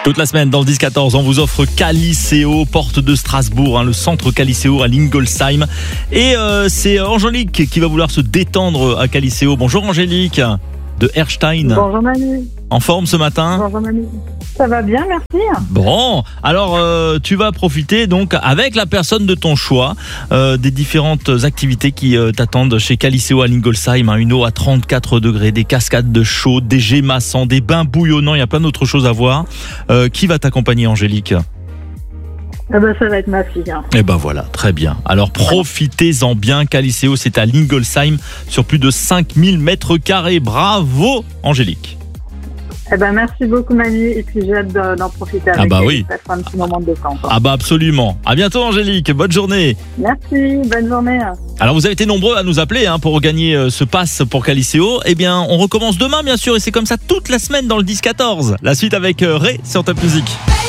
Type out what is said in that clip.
Toute la semaine dans le 10-14, on vous offre Caliceo, porte de Strasbourg, le centre Caliceo à Lingolsheim. Et c'est Angélique qui va vouloir se détendre à Caliceo. Bonjour Angélique, de Erstein. Bonjour Manu. En forme ce matin? Bonjour Manu. Ça va bien, merci. Bon, alors tu vas profiter donc avec la personne de ton choix des différentes activités qui t'attendent chez Caliceo à Lingolsheim. Une eau à 34 degrés, des cascades de chaude, des jets massants, des bains bouillonnants, il y a plein d'autres choses à voir. Qui va t'accompagner Angélique? Ça va être ma fille. Eh ben voilà, très bien. Alors profitez-en bien, Caliceo, c'est à Lingolsheim sur plus de 5000 mètres carrés. Bravo Angélique. Merci beaucoup Manu, et puis j'ai hâte d'en profiter avec elle. Oui. Ça sera un petit moment de détente. Absolument. À bientôt Angélique, bonne journée. Merci, bonne journée. Alors vous avez été nombreux à nous appeler pour gagner ce pass pour Caliceo. Eh bien on recommence demain bien sûr, et c'est comme ça toute la semaine dans le 10-14. La suite avec Ray sur Top Music.